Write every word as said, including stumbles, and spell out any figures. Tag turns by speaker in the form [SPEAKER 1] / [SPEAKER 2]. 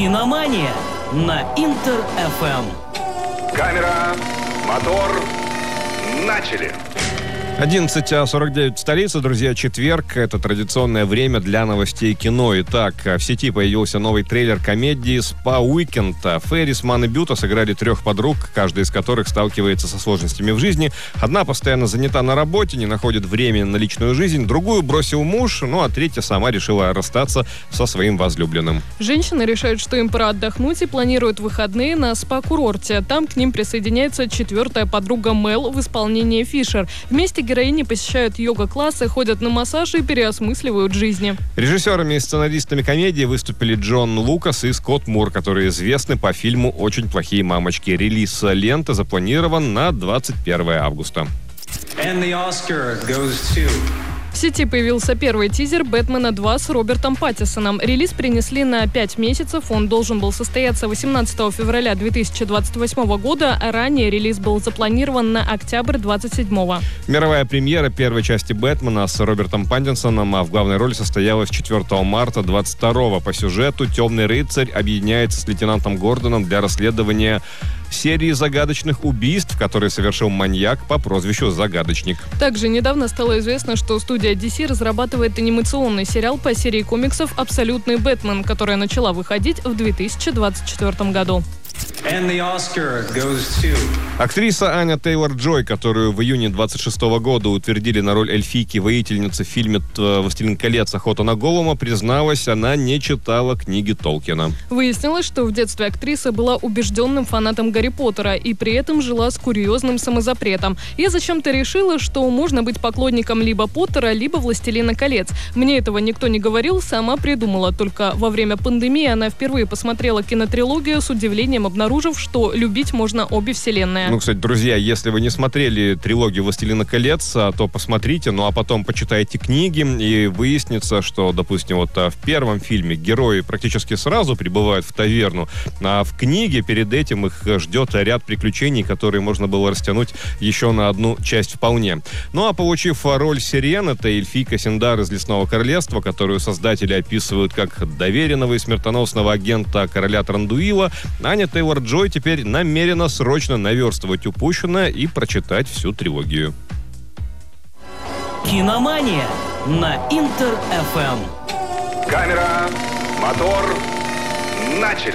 [SPEAKER 1] Киномания на Интер эф эм.
[SPEAKER 2] Камера, мотор, начали!
[SPEAKER 3] одиннадцать сорок девять в столице, друзья, четверг. Это традиционное время для новостей кино. Итак, в сети появился новый трейлер комедии «Спа Уикенд». Феррис, Ман и Бьюта сыграли трех подруг, каждая из которых сталкивается со сложностями в жизни. Одна постоянно занята на работе, не находит времени на личную жизнь, другую бросил муж, ну а третья сама решила расстаться со своим возлюбленным.
[SPEAKER 4] Женщины решают, что им пора отдохнуть, и планируют выходные на спа-курорте. Там к ним присоединяется четвертая подруга Мел в исполнении Фишер. Вместе героини посещают йога-классы, ходят на массаж и переосмысливают жизни.
[SPEAKER 3] Режиссерами и сценаристами комедии выступили Джон Лукас и Скотт Мур, которые известны по фильму «Очень плохие мамочки». Релиз ленты запланирован на двадцать первое августа.
[SPEAKER 1] And the Oscar goes to...
[SPEAKER 4] В сети появился первый тизер «Бэтмена два» с Робертом Паттинсоном. Релиз перенесли на пять месяцев. Он должен был состояться восемнадцатого февраля две тысячи двадцать восьмого года, а ранее релиз был запланирован на октябрь двадцать седьмого.
[SPEAKER 3] Мировая премьера первой части «Бэтмена» с Робертом Паттинсоном а в главной роли состоялась четвёртого марта двадцать второго. По сюжету «Темный рыцарь» объединяется с лейтенантом Гордоном для расследования серии загадочных убийств, которые совершил маньяк по прозвищу «Загадочник».
[SPEAKER 4] Также недавно стало известно, что студия ди си разрабатывает анимационный сериал по серии комиксов «Абсолютный Бэтмен», которая начала выходить в две тысячи двадцать четвёртом году.
[SPEAKER 1] And the Oscar goes to...
[SPEAKER 3] Актриса Аня Тейлор-Джой, которую в июне двадцать шестого года утвердили на роль эльфийки-воительницы в фильме «Властелин колец. Охота на Голлума», призналась, она не читала книги Толкина.
[SPEAKER 4] Выяснилось, что в детстве актриса была убежденным фанатом Гарри Поттера и при этом жила с курьезным самозапретом. Я зачем-то решила, что можно быть поклонником либо Поттера, либо «Властелина колец». Мне этого никто не говорил, сама придумала. Только во время пандемии она впервые посмотрела кинотрилогию, с удивлением обнаружив, что любить можно обе вселенные.
[SPEAKER 3] Ну, кстати, друзья, если вы не смотрели трилогию «Властелина колец», то посмотрите, ну а потом почитайте книги, и выяснится, что, допустим, вот в первом фильме герои практически сразу прибывают в таверну, а в книге перед этим их ждет ряд приключений, которые можно было растянуть еще на одну часть вполне. Ну а получив роль Сирен, это эльфийка Синдар из Лесного Королевства, которую создатели описывают как доверенного и смертоносного агента короля Трандуила, Аня Тейлор-Джой теперь намерена срочно наверстывать упущенное и прочитать всю трилогию.
[SPEAKER 1] Киномания на Интер эф эм.
[SPEAKER 2] Камера, мотор, начали!